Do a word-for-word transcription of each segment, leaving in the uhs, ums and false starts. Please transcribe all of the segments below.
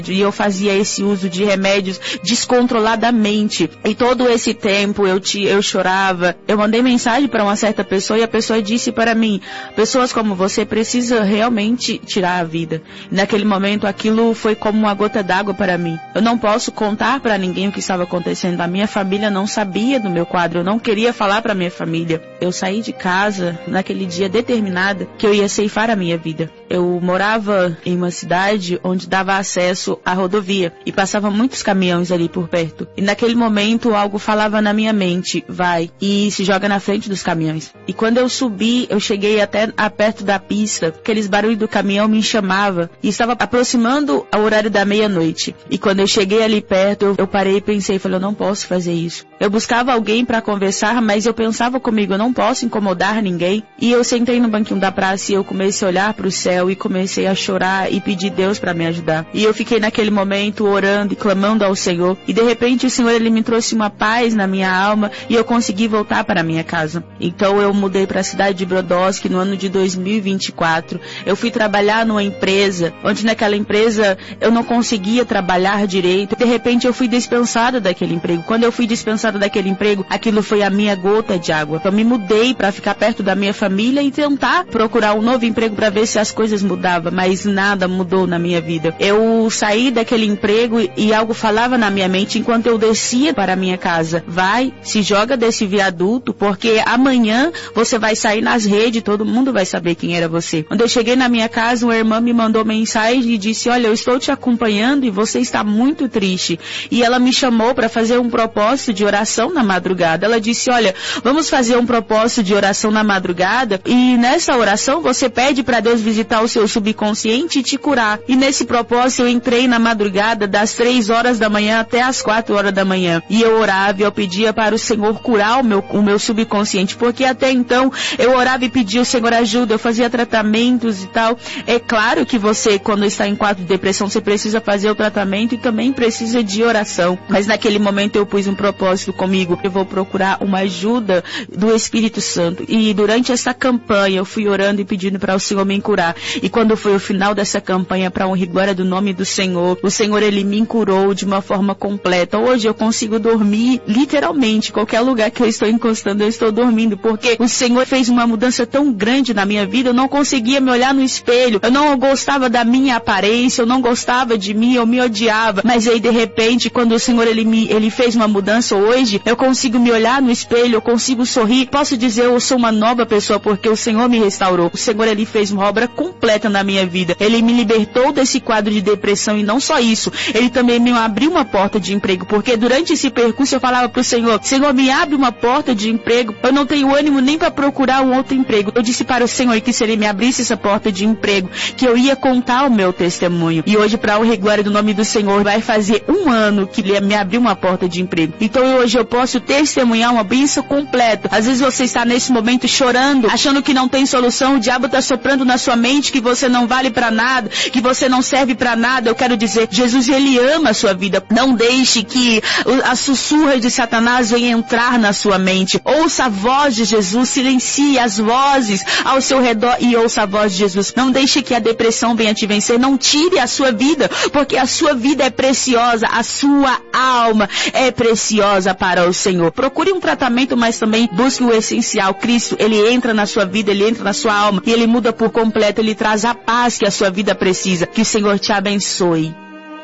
E eu fazia esse uso de remédios descontroladamente. E todo esse tempo eu, te, eu chorava. Eu mandei mensagem para uma certa pessoa e a pessoa disse para mim: pessoas como você precisam realmente tirar a vida. E naquele momento aquilo foi como uma gota d'água para mim. Eu não posso contar para ninguém o que estava acontecendo. A minha família não sabia do meu quadro. Eu não queria falar para minha família. Eu saí de casa naquele dia determinada que eu ia ceifar a minha vida. Eu morava em uma cidade onde dava acesso à rodovia e passava muitos caminhões ali por perto. E naquele momento algo falava na minha mente: vai e se joga na frente dos caminhões. E quando eu subi, eu cheguei até a perto da pista. Aqueles barulhos do caminhão me chamavam e estava aproximando o horário da meia-noite. E quando eu cheguei ali perto, eu, eu parei e pensei, falei, eu não posso fazer isso. Eu buscava alguém para conversar, mas eu pensava comigo, eu não posso incomodar ninguém. E eu sentei no banquinho da praça e eu comecei a olhar para o céu e comecei a chorar e pedir Deus para me ajudar. E eu fiquei naquele momento orando e clamando ao Senhor. E de repente o Senhor, Ele me trouxe uma paz na minha alma e eu consegui voltar para a minha casa. Então eu mudei para a cidade de Brodowski no ano de dois mil e vinte e quatro. Eu fui trabalhar numa empresa, onde naquela empresa eu não conseguia trabalhar direito. De repente eu fui dispensada daquele emprego. Quando eu fui dispensada daquele emprego, aquilo foi a minha gota de água. Eu me mudei para ficar perto da minha família e tentar procurar um novo emprego para ver se as coisas mudavam, mas nada mudou na minha vida. Eu saí daquele emprego e algo falava na minha mente enquanto eu descia para a minha casa: vai, se joga desse viaduto, porque amanhã você vai sair nas redes, todo mundo vai saber quem era você. Quando eu cheguei na minha casa, uma irmã me mandou mensagem e disse: olha, eu estou te acompanhando e você está muito triste. E ela me chamou para fazer um propósito de oração na madrugada. Ela disse: olha, vamos fazer um propósito de oração na madrugada e nessa oração você pede para Deus visitar o seu subconsciente e te curar. E nesse propósito eu entrei na madrugada das três horas da manhã até as quatro horas da manhã. E eu orava e eu pedia para o Senhor curar o meu, o meu subconsciente, porque até então eu orava e pedia: o Senhor ajuda, eu fazia tratamentos e tal. É claro que você, quando está em quadro de depressão, você precisa fazer o tratamento e também precisa de oração. Mas naquele momento eu pus um propósito comigo: eu vou procurar uma ajuda do Espírito Santo. E durante essa campanha eu fui orando e pedindo para o Senhor me curar. E quando foi o final dessa campanha, para honra e glória do nome do Senhor, o Senhor, Ele me curou de uma forma completa. Hoje eu consigo dormir literalmente, qualquer lugar que eu estou encostando eu estou dormindo, porque o Senhor fez uma mudança tão grande na minha vida. Eu não conseguia me olhar no espelho, eu não gostava da minha aparência, eu não gostava de mim, eu me odiava. Mas aí de repente, quando o Senhor ele me, ele fez uma mudança, hoje eu consigo me olhar no espelho, eu consigo sorrir, posso dizer eu sou uma nova pessoa porque o Senhor me restaurou. O Senhor, Ele fez uma obra completa na minha vida. Ele me libertou desse quadro de depressão e não só isso, Ele também me abriu uma porta de emprego, porque durante esse percurso eu falava pro Senhor: Senhor, me abre uma porta de emprego, eu não tenho ânimo nem para procurar um outro emprego. Eu disse para o Senhor que se Ele me abrisse essa porta de emprego, que eu ia contar o meu testemunho. E hoje, para a honra e glória do nome do Senhor, vai fazer um ano que Ele me abriu uma porta de emprego. Então hoje eu posso testemunhar uma bênção completa. Às vezes você está nesse momento chorando, achando que não tem solução, o diabo está soprando na sua mente que você não vale para nada, que você não serve para nada. Eu quero dizer, Jesus, Ele ama a sua vida. Não deixe que as sussurras de Satanás venham entrar na sua mente. Ouça a voz de Jesus, silencie as vozes ao seu redor e ouça a voz de Jesus. Não deixe que a depressão venha te vencer, não tire a sua vida, porque a sua vida é preciosa, a sua alma é preciosa para o Senhor. Procure um tratamento, mas também busque o essencial. Cristo, Ele entra na sua vida, Ele entra na sua alma e Ele muda por completo, Ele traz a paz que a sua vida precisa. Que o Senhor te abençoe.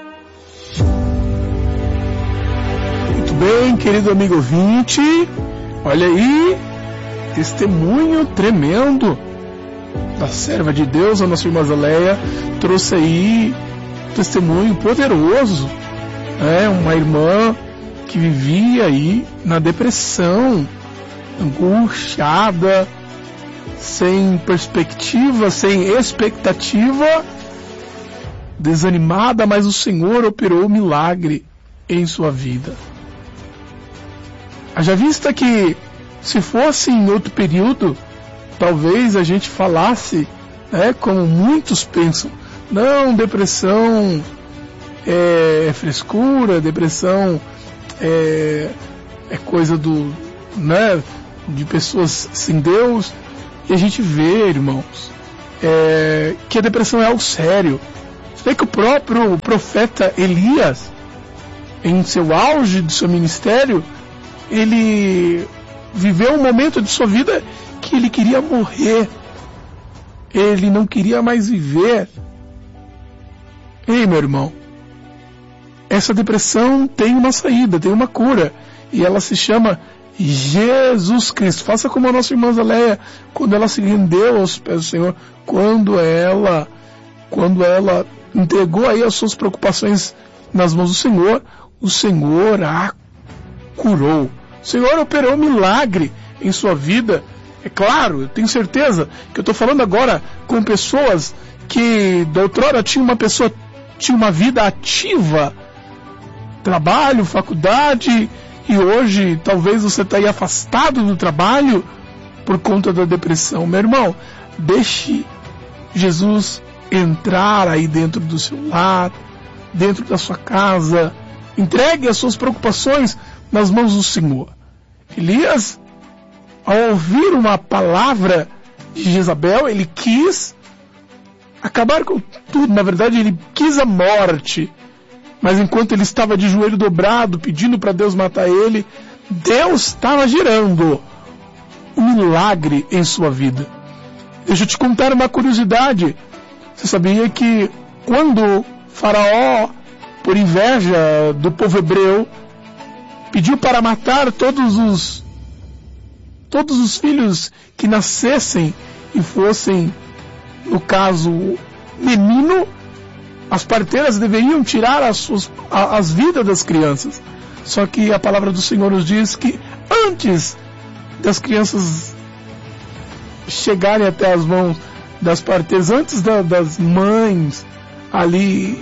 Muito bem, querido amigo ouvinte, olha aí, testemunho tremendo da serva de Deus, a nossa irmã Zélia, trouxe aí testemunho poderoso, é uma irmã que vivia aí na depressão, angustiada, sem perspectiva, sem expectativa, desanimada, mas o Senhor operou um milagre em sua vida. Haja vista que, se fosse em outro período, talvez a gente falasse, né, como muitos pensam, não, depressão é frescura, depressão é, é coisa do, né, de pessoas sem Deus. E a gente vê, irmãos, é, que a depressão é algo sério. Vê que o próprio profeta Elias, em seu auge de seu ministério, ele viveu um momento de sua vida que ele queria morrer. Ele não queria mais viver. Ei, meu irmão, essa depressão tem uma saída, tem uma cura, e ela se chama Jesus Cristo. Faça como a nossa irmã Zélia, quando ela se rendeu aos pés do Senhor, quando ela, quando ela entregou aí as suas preocupações nas mãos do Senhor, o Senhor a curou. O Senhor operou um milagre em sua vida. É claro, eu tenho certeza que eu estou falando agora com pessoas que da outrora tinha uma pessoa, tinha uma vida ativa, trabalho, faculdade, e hoje talvez você está aí afastado do trabalho por conta da depressão. Meu irmão, deixe Jesus entrar aí dentro do seu lar, dentro da sua casa. Entregue as suas preocupações nas mãos do Senhor. Elias, ao ouvir uma palavra de Jezabel, ele quis acabar com tudo. Na verdade, ele quis a morte. Mas enquanto ele estava de joelho dobrado, pedindo para Deus matar ele, Deus estava gerando um milagre em sua vida. Deixa eu te contar uma curiosidade. Você sabia que quando Faraó, por inveja do povo hebreu, pediu para matar todos os todos os filhos que nascessem e fossem, no caso, menino, as parteiras deveriam tirar as, suas, as vidas das crianças. Só que a palavra do Senhor nos diz que antes das crianças chegarem até as mãos das parteiras, antes da, das mães ali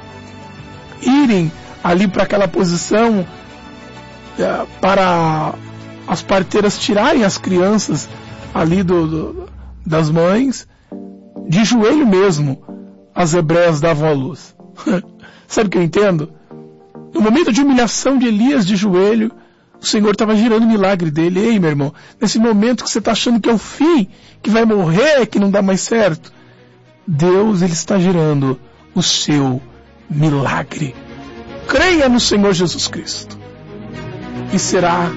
irem ali para aquela posição é, para as parteiras tirarem as crianças ali do, do, das mães, de joelho mesmo, as hebreias davam a luz. Sabe o que eu entendo? No momento de humilhação de Elias de joelho, o Senhor estava girando o milagre dele. Ei, meu irmão, nesse momento que você está achando que é o fim, que vai morrer, que não dá mais certo, Deus, Ele está girando o seu milagre. Creia no Senhor Jesus Cristo e será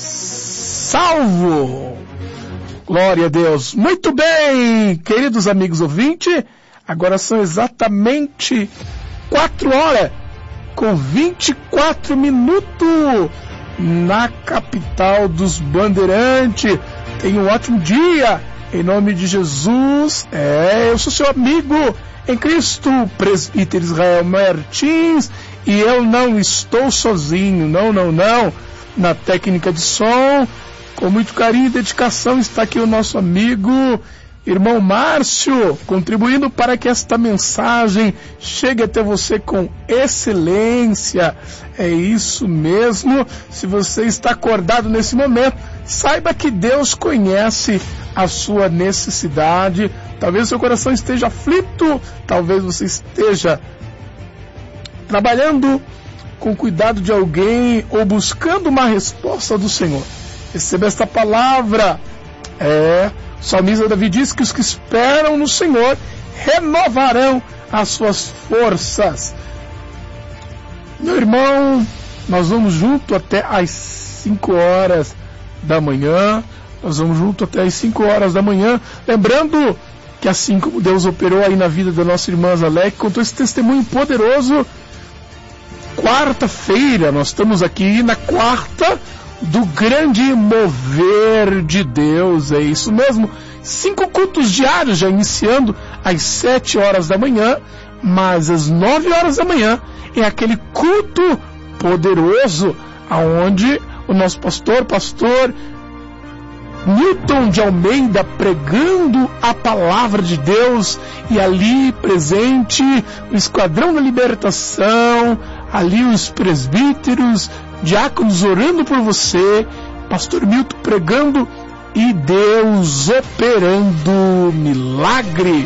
salvo. Glória a Deus. Muito bem, queridos amigos ouvintes, agora são exatamente quatro horas com vinte e quatro minutos na capital dos Bandeirantes. Tenha um ótimo dia em nome de Jesus. É, eu sou seu amigo em Cristo, presbítero Israel Martins, e eu não estou sozinho, não, não, não. Na técnica de som, com muito carinho e dedicação, está aqui o nosso amigo, irmão Márcio, contribuindo para que esta mensagem chegue até você com excelência. É isso mesmo. Se você está acordado nesse momento, saiba que Deus conhece a sua necessidade. Talvez o seu coração esteja aflito, talvez você esteja trabalhando com cuidado de alguém ou buscando uma resposta do Senhor. Receba esta palavra. É, o salmista Davi diz que os que esperam no Senhor renovarão as suas forças. Meu irmão, nós vamos junto até às cinco horas da manhã. Nós vamos junto até às cinco horas da manhã. Lembrando que assim como Deus operou aí na vida da nossa irmã Zélia, que contou esse testemunho poderoso, quarta-feira, nós estamos aqui na quarta do grande mover de Deus. É isso mesmo, cinco cultos diários, já iniciando às sete horas da manhã, mas às nove horas da manhã é aquele culto poderoso, aonde o nosso pastor, pastor Newton de Almeida, pregando a palavra de Deus, e ali presente o Esquadrão da Libertação, ali os presbíteros, diáconos orando por você, pastor Milton pregando e Deus operando milagre.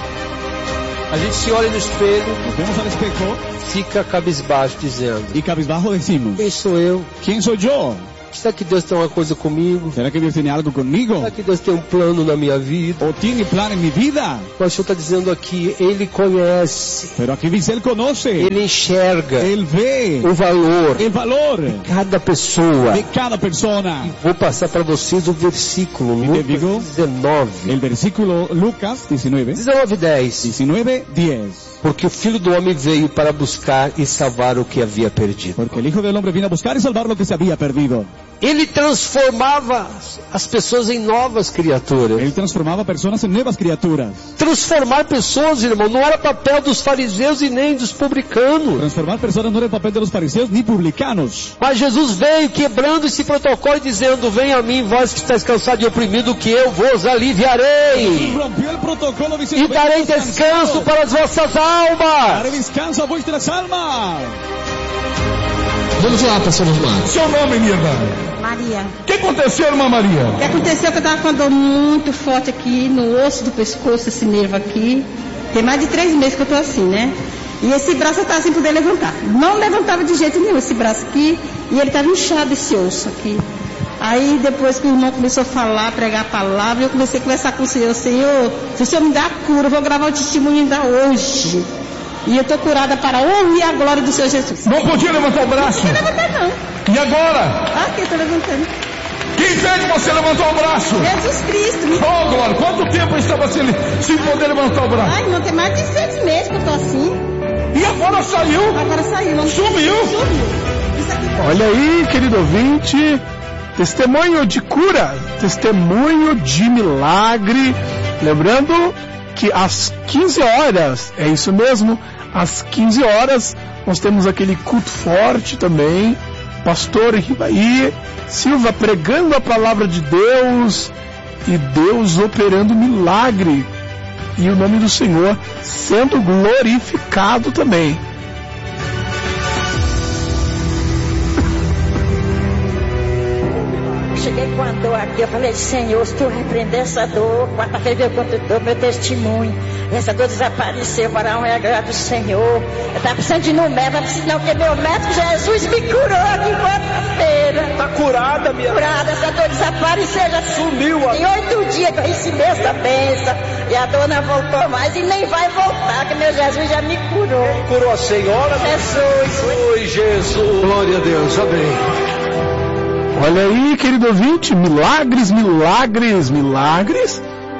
A gente se olha no espelho, vemos al espejo fica cabisbaixo dizendo: y cabizbajo decimos, quem sou eu? ¿quién soy yo? Será que Deus tem uma coisa comigo? ¿Será que Dios tiene algo conmigo? Será que Deus tem um plano na minha vida? ¿O tiene plan en mi vida? Mas o Senhor está dizendo aqui, Ele conhece, Pero aquí dice, Él conoce, Ele enxerga Él ve o valor el valor de cada pessoa. de cada persona. Vou passar para vocês o versículo, te Lucas digo, dezenove. El versículo Lucas diecinueve, dezenove, dez. diecinueve, diez. Porque o Filho do Homem veio para buscar e salvar o que havia perdido. Porque el Hijo del Hombre vino a buscar y salvar lo que se había perdido. Ele transformava as pessoas em novas criaturas. Él transformaba personas en nuevas criaturas. Transformar pessoas, irmão, não era papel dos fariseus e nem dos publicanos. Transformar personas no era el papel de los fariseos ni publicanos. Mas Jesus veio quebrando esse protocolo e dizendo: venha a mim, vós que estáis cansados e oprimidos, que eu vos aliviarei. Rompió el protocolo diciendo, E darei descanso para as vossas almas. daré descanso a vuestras almas. Vamos lá, pastor Osmar. Seu nome, minha irmã? Maria. O que aconteceu, irmã Maria? O que aconteceu é que eu estava com uma dor muito forte aqui no osso do pescoço, esse nervo aqui. Tem mais de três meses que eu estou assim, né? E esse braço eu estava sem poder levantar. Não levantava de jeito nenhum esse braço aqui. E ele estava inchado, esse osso aqui. Aí depois que o irmão começou a falar, pregar a palavra, eu comecei a conversar com o Senhor. Senhor, se o Senhor me dá a cura, eu vou gravar o testemunho ainda hoje. E eu estou curada para ouvir a glória do Senhor Jesus. Não podia levantar o braço? Não podia levantar, não. E agora? Ah, aqui eu estou levantando. Quem fez você levantar o braço? Jesus Cristo. Me... Oh, glória. Quanto tempo estava sem, sem poder levantar o braço? Ai, não tem mais de seis meses que eu estou assim. E agora saiu? Agora saiu. Não Sumiu? Sumiu. Isso aqui... Olha aí, querido ouvinte, testemunho de cura, testemunho de milagre. Lembrando que às quinze horas, é isso mesmo, às quinze horas, nós temos aquele culto forte também, pastor Ribaí Silva pregando a palavra de Deus e Deus operando milagre e o nome do Senhor sendo glorificado também. Cheguei com a dor aqui, eu falei, Senhor, se tu repreender essa dor, quarta-feira eu conto dor, meu testemunho, essa dor desapareceu para a honra e a glória do Senhor. Eu estava precisando de ir no médico, não, porque meu médico Jesus me curou aqui quarta-feira. Está curada, minha Curada, essa dor desapareceu, já Sumiu. Em oito dias que eu recebi essa bênção, e a dor não voltou mais, e nem vai voltar, que meu Jesus já me curou. Curou a Senhora? Jesus. Oi, Jesus. Glória a Deus, amém. Olha aí, querido ouvinte, milagres, milagres, milagres,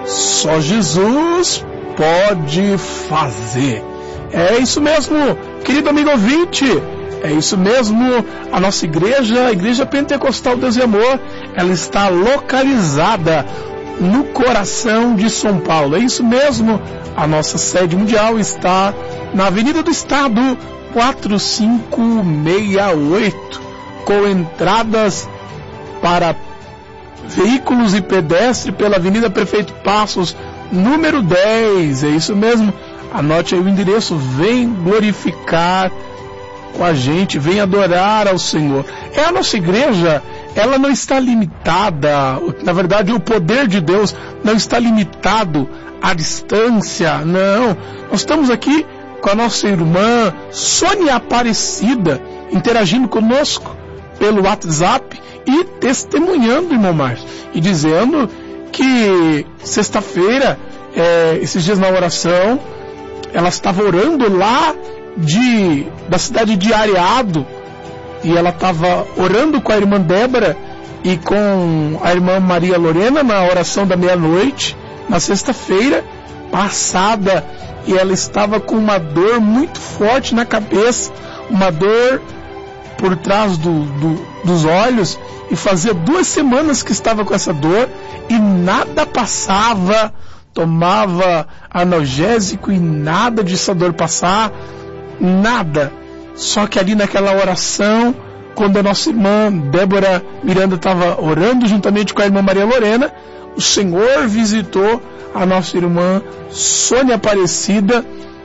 só Jesus pode fazer. É isso mesmo, querido amigo ouvinte, é isso mesmo, a nossa igreja, a Igreja Pentecostal Deus e Amor, ela está localizada no coração de São Paulo. É isso mesmo, a nossa sede mundial está na Avenida do Estado, quatro cinco seis oito, com entradas para veículos e pedestres pela Avenida Prefeito Passos, número dez, é isso mesmo, anote aí o endereço, vem glorificar com a gente, vem adorar ao Senhor. É a nossa igreja, ela não está limitada, na verdade o poder de Deus não está limitado à distância, não, nós estamos aqui com a nossa irmã Sônia Aparecida, interagindo conosco pelo WhatsApp, e testemunhando, irmão Márcio, e dizendo que sexta-feira, é, esses dias na oração, ela estava orando lá de, da cidade de Areado, e ela estava orando com a irmã Débora e com a irmã Maria Lorena na oração da meia-noite, na sexta-feira passada, e ela estava com uma dor muito forte na cabeça, uma dor por trás do, do, dos olhos, e fazia duas semanas que estava com essa dor e nada passava, tomava analgésico e nada de essa dor passar, nada. Só que ali naquela oração, quando a nossa irmã Débora Miranda estava orando juntamente com a irmã Maria Lorena, o Senhor visitou a nossa irmã Sônia Aparecida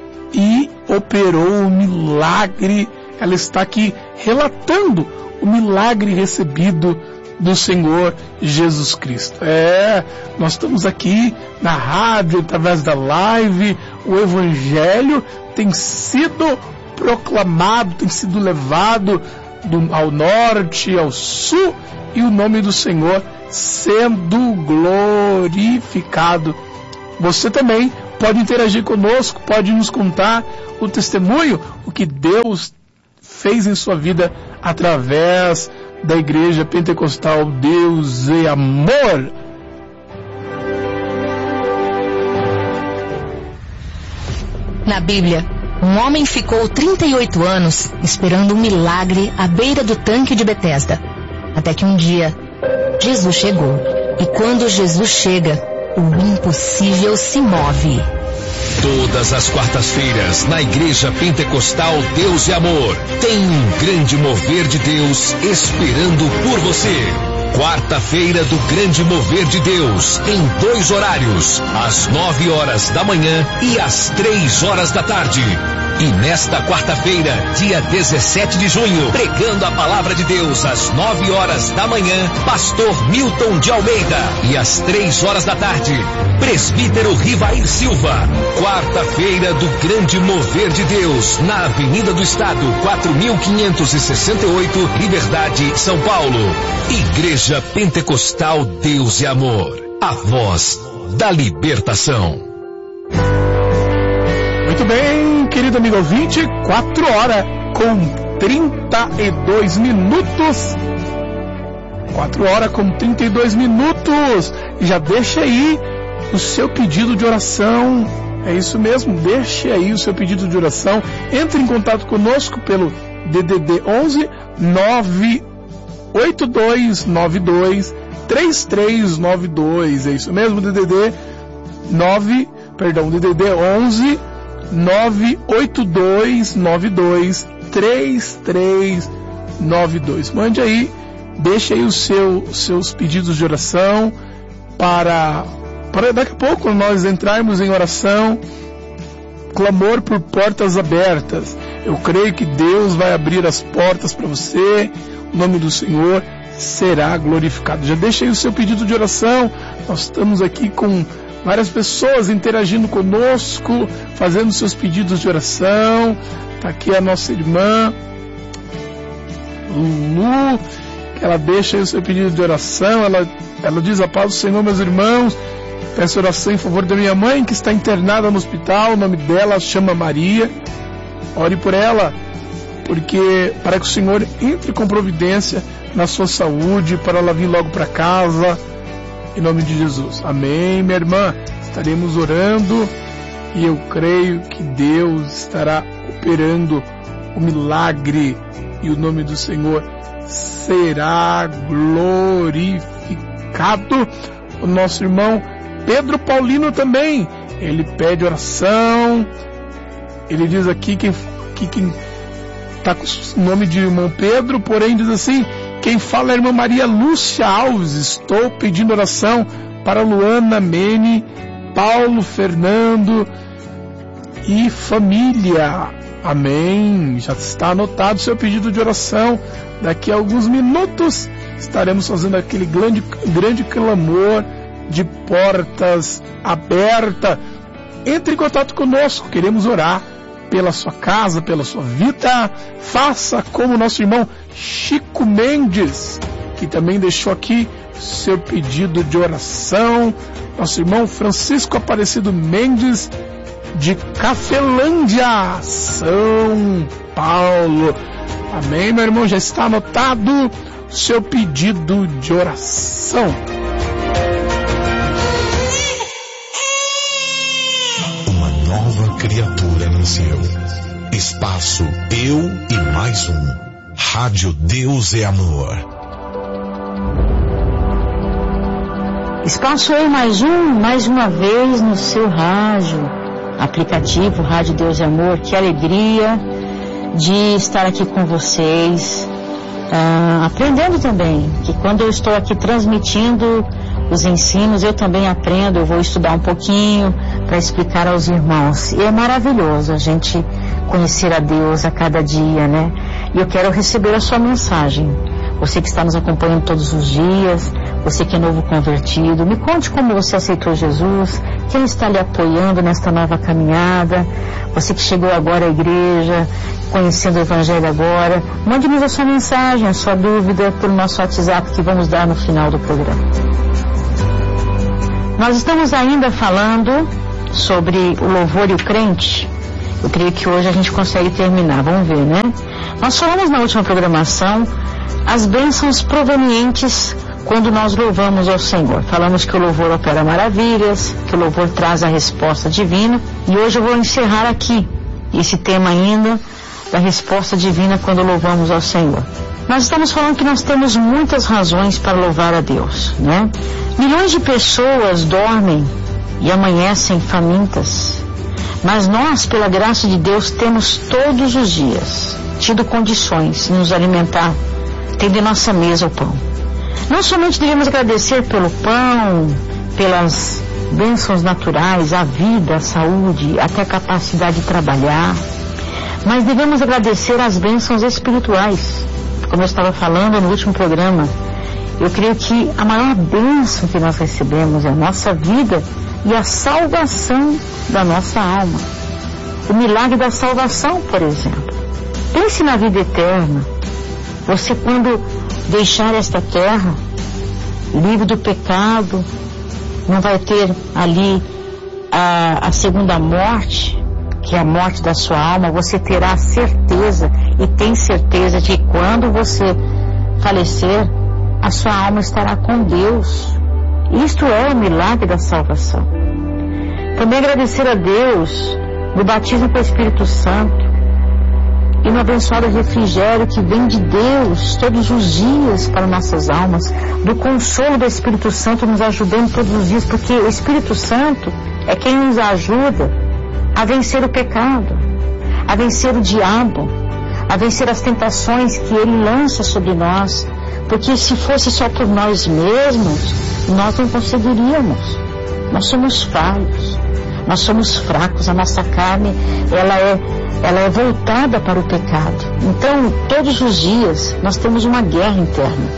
e operou o milagre. Ela está aqui relatando o milagre recebido do Senhor Jesus Cristo. É, nós estamos aqui na rádio, através da live, o Evangelho tem sido proclamado, tem sido levado do, ao norte, ao sul e o nome do Senhor sendo glorificado. Você também pode interagir conosco, pode nos contar o testemunho, o que Deus fez em sua vida através da Igreja Pentecostal Deus é Amor. Na Bíblia, um homem ficou trinta e oito anos esperando um milagre à beira do tanque de Betesda. Até que um dia, Jesus chegou. E quando Jesus chega, o impossível se move. Todas as quartas-feiras, na Igreja Pentecostal Deus e Amor, tem um grande mover de Deus esperando por você. Quarta-feira do Grande Mover de Deus, em dois horários, às nove horas da manhã e às três horas da tarde. E nesta quarta-feira, dia dezessete de junho, pregando a palavra de Deus às nove horas da manhã, pastor Milton de Almeida. E às três horas da tarde, presbítero Rivair Silva. Quarta-feira do Grande Mover de Deus, na Avenida do Estado, quatro mil quinhentos e sessenta e oito, Liberdade, São Paulo. Igreja Pentecostal Deus e Amor, a voz da libertação. Muito bem, querido amigo ouvinte, quatro horas com trinta e dois minutos. quatro horas com trinta e dois minutos. Já deixa aí o seu pedido de oração. É isso mesmo, deixe aí o seu pedido de oração. Entre em contato conosco pelo D D D onze nove oito dois nove dois três três nove dois. É isso mesmo, D D D nove, perdão, D D D onze nove oito dois nove dois três três nove dois. Mande aí, deixe aí os seu, seus pedidos de oração para, para daqui a pouco nós entrarmos em oração, clamor por portas abertas. Eu creio que Deus vai abrir as portas para você, o nome do Senhor será glorificado. Já deixe aí o seu pedido de oração. Nós estamos aqui com várias pessoas interagindo conosco, fazendo seus pedidos de oração. Está aqui a nossa irmã Lulu, que ela deixa aí o seu pedido de oração. Ela, ela diz: a paz do Senhor, meus irmãos, peço oração em favor da minha mãe, que está internada no hospital. O nome dela chama Maria. Ore por ela, porque para que o Senhor entre com providência na sua saúde, para ela vir logo para casa, em nome de Jesus. Amém, minha irmã. Estaremos orando e eu creio que Deus estará operando o milagre e o nome do Senhor será glorificado. O nosso irmão Pedro Paulino também, ele pede oração. Ele diz aqui que quem está com o nome de irmão Pedro, porém diz assim: quem fala é a irmã Maria Lúcia Alves. Estou pedindo oração para Luana Mene, Paulo Fernando e família. Amém. Já está anotado o seu pedido de oração. Daqui a alguns minutos estaremos fazendo aquele grande, grande clamor de portas abertas. Entre em contato conosco, queremos orar pela sua casa, pela sua vida. Faça como nosso irmão Chico Mendes, que também deixou aqui seu pedido de oração. Nosso irmão Francisco Aparecido Mendes, de Cafelândia, São Paulo. Amém, meu irmão, já está anotado seu pedido de oração. Uma nova criatura nasceu. Espaço Eu e Mais Um. Rádio Deus é Amor. Espaço Eu e Mais Um, mais uma vez no seu rádio, aplicativo Rádio Deus é Amor. Que alegria de estar aqui com vocês, ah, aprendendo também, que quando eu estou aqui transmitindo os ensinos, eu também aprendo, eu vou estudar um pouquinho para explicar aos irmãos. E é maravilhoso a gente conhecer a Deus a cada dia, né? E eu quero receber a sua mensagem. Você que está nos acompanhando todos os dias, você que é novo convertido, me conte como você aceitou Jesus, quem está lhe apoiando nesta nova caminhada, você que chegou agora à igreja, conhecendo o Evangelho agora, mande-nos a sua mensagem, a sua dúvida pelo nosso WhatsApp que vamos dar no final do programa. Nós estamos ainda falando sobre o louvor e o crente. Eu creio que hoje a gente consegue terminar, vamos ver, né? Nós falamos na última programação as bênçãos provenientes quando nós louvamos ao Senhor. Falamos que o louvor opera maravilhas, que o louvor traz a resposta divina, e hoje eu vou encerrar aqui esse tema ainda da resposta divina quando louvamos ao Senhor. Nós estamos falando que nós temos muitas razões para louvar a Deus, né? Milhões de pessoas dormem e amanhecem famintas, mas nós, pela graça de Deus, temos todos os dias tido condições de nos alimentar, tendo em nossa mesa o pão. Não somente devemos agradecer pelo pão, pelas bênçãos naturais, a vida, a saúde, até a capacidade de trabalhar, mas devemos agradecer as bênçãos espirituais. Como eu estava falando no último programa, eu creio que a maior bênção que nós recebemos é a nossa vida e a salvação da nossa alma. O milagre da salvação, por exemplo. Pense na vida eterna. Você, quando deixar esta terra, livre do pecado, não vai ter ali a, a segunda morte, que é a morte da sua alma. Você terá certeza e tem certeza de que quando você falecer, a sua alma estará com Deus. Isto é o milagre da salvação. Também agradecer a Deus no batismo com o Espírito Santo e no abençoado refrigério que vem de Deus todos os dias para nossas almas, do consolo do Espírito Santo nos ajudando todos os dias, porque o Espírito Santo é quem nos ajuda a vencer o pecado, a vencer o diabo, a vencer as tentações que ele lança sobre nós, porque se fosse só por nós mesmos, nós não conseguiríamos. Nós somos falhos, nós somos fracos, a nossa carne ela é, ela é voltada para o pecado. Então, todos os dias nós temos uma guerra interna,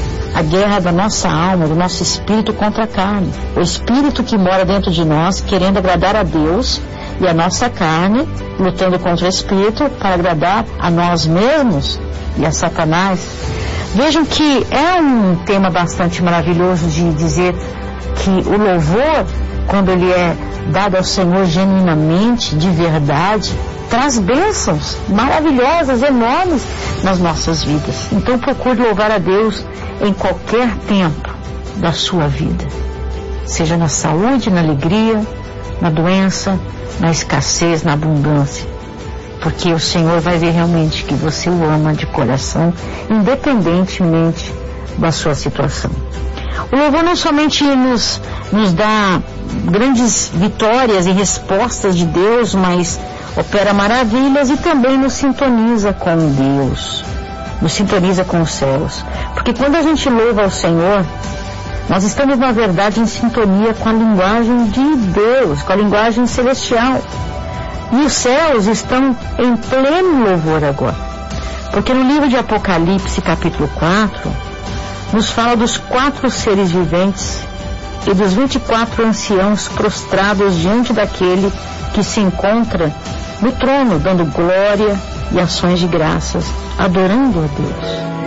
a guerra da nossa alma, do nosso espírito contra a carne. O espírito que mora dentro de nós querendo agradar a Deus, e a nossa carne lutando contra o espírito para agradar a nós mesmos e a Satanás. Vejam que é um tema bastante maravilhoso de dizer que o louvor, quando ele é dado ao Senhor genuinamente, de verdade, traz bênçãos maravilhosas, enormes nas nossas vidas. Então procure louvar a Deus em qualquer tempo da sua vida, seja na saúde, na alegria, na doença, na escassez, na abundância, porque o Senhor vai ver realmente que você o ama de coração, independentemente da sua situação. O louvor não somente nos, nos dá grandes vitórias e respostas de Deus, mas opera maravilhas e também nos sintoniza com Deus, nos sintoniza com os céus, porque quando a gente louva ao Senhor, nós estamos, na verdade, em sintonia com a linguagem de Deus, com a linguagem celestial. E os céus estão em pleno louvor agora. Porque no livro de Apocalipse, capítulo quatro, nos fala dos quatro seres viventes e dos vinte e quatro anciãos prostrados diante daquele que se encontra no trono, dando glória e ações de graças, adorando a Deus.